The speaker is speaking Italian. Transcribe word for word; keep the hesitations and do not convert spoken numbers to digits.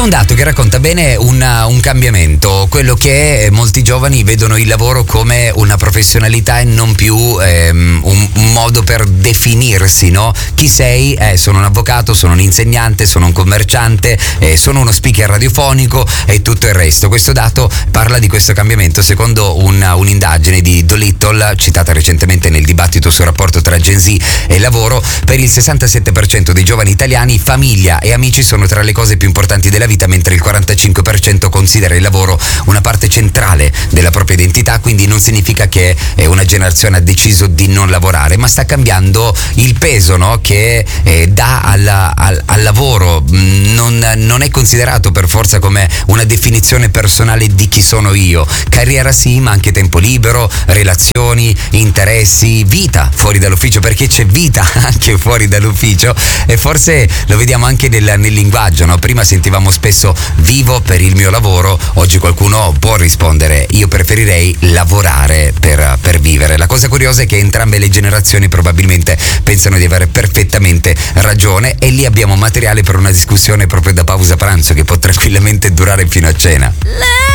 un dato che racconta bene una, un cambiamento, quello che molti giovani vedono il lavoro come una professionalità e non più ehm, un, un modo per definirsi, no? Chi sei? Eh, sono un avvocato, sono un insegnante, sono un commerciante, eh, sono uno speaker radiofonico e tutto il resto. Questo dato parla di questo cambiamento secondo una, un'indagine di Dolittle, citata recentemente nel dibattito sul rapporto tra Gen Z e lavoro. Per il sessantasette per cento dei giovani italiani famiglia e amici sono tra le cose più importanti della vita, mentre il quarantacinque per cento considera il lavoro una parte centrale della propria identità. Quindi non significa che una generazione ha deciso di non lavorare, ma sta cambiando il peso, no? che eh, dà alla, al, al lavoro. Non, non è considerato per forza come una definizione personale di chi sono io. Carriera sì, ma anche tempo libero, relazioni, interessi, vita fuori dall'ufficio, perché c'è vita anche fuori dall'ufficio, e forse lo vediamo anche nel, nel linguaggio, no? Prima sentivamo spesso vivo per il mio lavoro, oggi qualcuno può rispondere io preferirei lavorare per, per vivere. La cosa curiosa è che entrambe le generazioni probabilmente pensano di avere perfettamente ragione, e lì abbiamo materiale per una discussione proprio da pausa pranzo che può tranquillamente durare fino a cena.